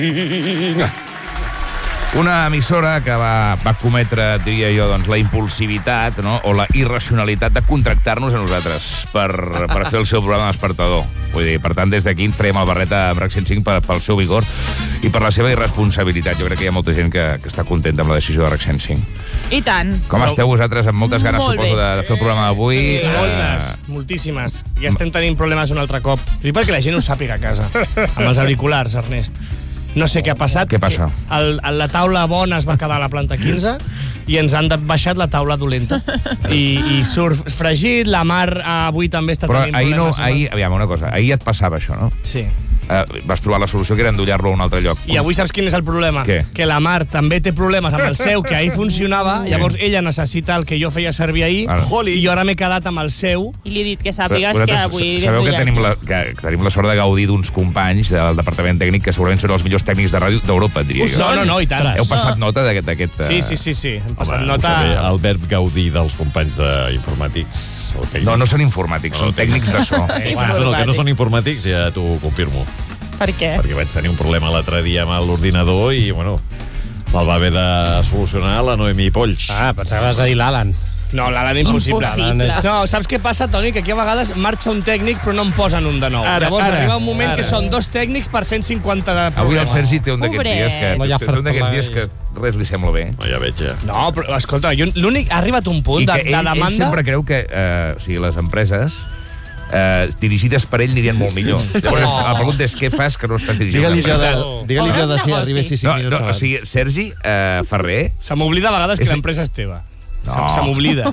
Una emissora que va cometre, diria jo, doncs, la impulsivitat, no? O la irracionalitat de contractar-nos a nosaltres per fer el seu programa despertador. Vull dir, per tant, des d'aquí ens traiem el barret a RAC 105 pel seu vigor i per la seva irresponsabilitat. Jo crec que hi ha molta gent que està contenta amb la decisió de RAC 105. I tant. Com esteu vosaltres? Amb moltes ganes, Molt suposo, de fer el programa d'avui. Moltíssimes. Ja estem tenint problemes un altre cop. Dic perquè la gent ho sàpiga a casa. Amb els auriculars, Ernest. No sé què ha passat. Què passa? La taula bona es va quedar a la planta 15 i ens han baixat la taula dolenta. I surt fregit, la Mar avui també està tenint problemes. Però aviam, una cosa, ahir et passava això, no? Sí. Vas trobar la solució que era endollar-lo a un altre lloc. I avui saps quin és el problema? Què? Que la Mar també té problemes amb el seu, que ahir funcionava, llavors ella necessita el que jo feia servir ahir, i jo ara m'he quedat amb el seu. I li he dit que sàpigues que avui... Sabeu que tenim la sort de gaudir d'uns companys del departament tècnic que segurament són els millors tècnics de ràdio d'Europa, diria jo. No, i tant. Heu passat nota d'aquest... Sí. Hem passat nota... El verb gaudir dels companys d'informàtics o tècnics. No són informàtics, són tècnics de so. Bueno, que no són informàtics, ja t'ho confirmo. Per què? Perquè vaig tenir un problema l'altre dia amb l'ordinador i, bueno, el va haver de solucionar la Noemí Polls. Pensava que vas a dir l'Alan. No, l'Alan impossible. No, saps què passa, Toni? Que aquí a vegades marxa un tècnic però no en posen un de nou. Llavors arriba un moment que són 2 tècnics per 150 de problemes. Avui el Sergi té un d'aquests dies que res li sembla bé. No, ja veig, ja. No, però escolta, l'únic ha arribat un punt de demanda... Ell sempre creu que les empreses dirigides per ell anirien molt millor. Llavors, la pregunta és què fas que no estàs dirigint? Digue-li jo de si arribessi 5 minuts abans. O sigui, Sergi Ferrer... Se m'oblida a vegades que l'empresa és teva. Se m'oblida.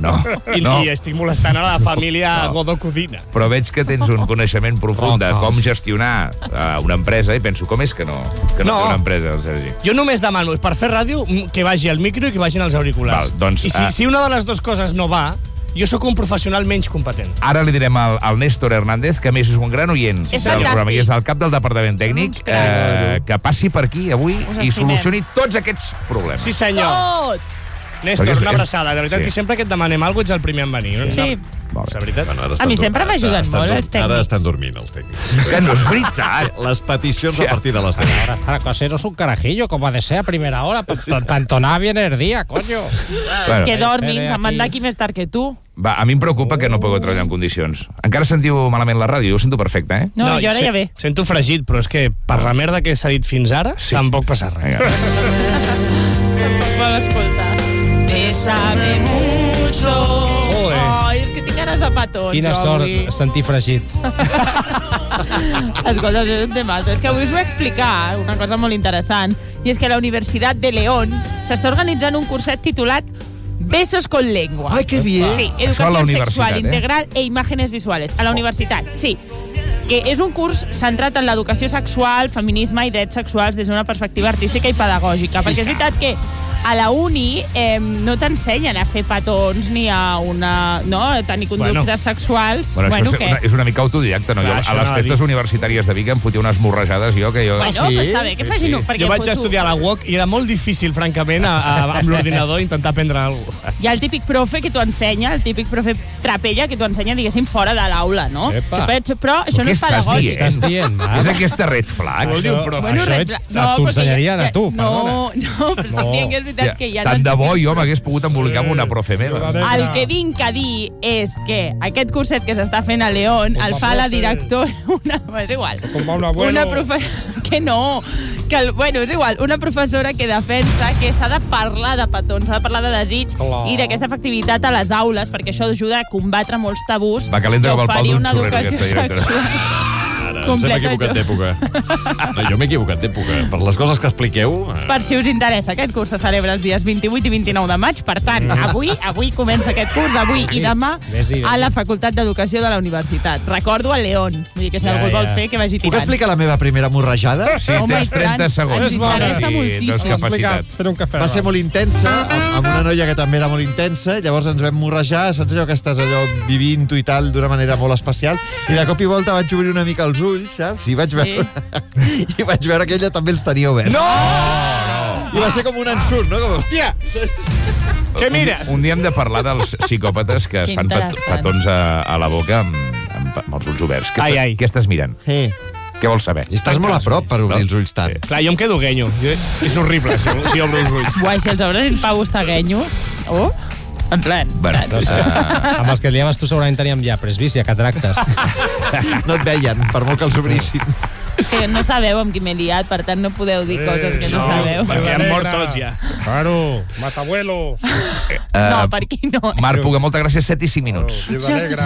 I estic molestant a la família Godó Codina. Però veig que tens un coneixement profund de com gestionar una empresa i penso, com és que no té una empresa, el Sergi? Jo només demano, per fer ràdio, que vagi al micro i que vagin els auriculars. I si una de les dues coses no va, jo sóc un professional menys competent. Ara li direm al Néstor Hernández, que a més és un gran oient del programa i és el cap del departament tècnic, que passi per aquí avui i solucioni tots aquests problemes. Sí, senyor. Tot! Néstor, una abraçada. De veritat que sempre que et demanem alguna cosa ets el primer en venir. Sí. La veritat? A mi sempre m'ajuden molt els tècnics. Ara estan dormint, els tècnics. Que no és veritat. Les peticions a partir de les 10. Ahora está la cosa, eres un carajillo, como de ser a primera hora, para entonar bien el día, coño. És que dormin, se'n van d'aquí més tard que tu. Va, a mi em preocupa que no pugueu treballar en condicions. Encara sentiu malament la ràdio? Jo ho sento perfecte, eh? No, jo ara ja ve. Sento fregit, però és que per la merda que s'ha dit fins ara, tampoc passa res. Tampoc vol escoltar. Bésame mucho. Ai, és que tinc ganes de petons. Quina sort sentir fregit. Escolta, és un temazo. És que avui us vull explicar una cosa molt interessant, i és que la Universitat de León s'està organitzant un curset titulat Besos con lengua. Ai, que bien. Sí, educación sexual integral e imágenes visuales. A la universitat, sí. Que és un curs centrat en l'educació sexual, feminisme i drets sexuals des d'una perspectiva artística i pedagògica. Perquè és veritat que a la uni no t'ensenyen a fer petons ni a tenir conductes sexuals. Bueno, és una mica autodidacta, no? A les festes universitàries de Vic em fotia unes morrejades jo que jo... Bueno, però està bé, que facin un... Jo vaig estudiar a la UOC i era molt difícil, francament, amb l'ordinador intentar aprendre alguna cosa. Hi ha el típic profe que t'ho ensenya, el típic profe trapella que t'ho ensenya, diguéssim, fora de l'aula, no? Però això no és pedagògic. Què estàs dient? És aquesta red flag? T'ho ensenyarien a tu, perdona. No, però també és veritat que ja... Tant de bo jo m'hagués pogut embolicar amb una profe meva. El que vinc a dir és que aquest curset que s'està fent a León el fa la directora... És igual. Una professora... Que no. Bueno, és igual. Una professora que defensa que s'ha de parlar de petons, s'ha de parlar de desig i d'aquesta efectivitat a les aules, perquè això ajuda a combatre molts tabús i oferir una educació sexual. Ens hem equivocat d'època. No, jo m'he equivocat d'època. Per les coses que expliqueu... Per si us interessa, aquest curs se celebra els dies 28 i 29 de maig. Per tant, avui comença aquest curs, avui i demà, a la Facultat d'Educació de la Universitat. Recordo a León. Vull dir que si algú vol fer, que vagi tirant. Puc explicar la meva primera morrejada? Sí, tens 30 segons. Ens interessa moltíssim. Va ser molt intensa, amb una noia que també era molt intensa, llavors ens vam morrejar, saps allò que estàs vivint-ho i tal d'una manera molt especial, i de cop i volta vaig obrir una mica els ulls, saps? I vaig veure que ella també els tenia oberts. No! I va ser com un ensurt, no? Com, hòstia! Què mires? Un dia hem de parlar dels psicòpates que es fan petons a la boca amb els ulls oberts. Què estàs mirant? Què vols saber? I estàs molt a prop per obrir els ulls tant. Clar, jo em quedo guenyo. És horrible si obro els ulls. Guai, si els obres el Pau està guenyo. Oh, en plan. Bueno, amb els que liaves tu segurament teníem ja presbícia, cataractes. No et veien, per molt que els obrissin. És que no sabeu amb qui m'he liat, per tant no podeu dir coses que no sabeu. Perquè han mort tots ja. Claro, matabuelo. No, per aquí no. Marc Puga, moltes gràcies, 7 i 5 minuts. Viuda Negra.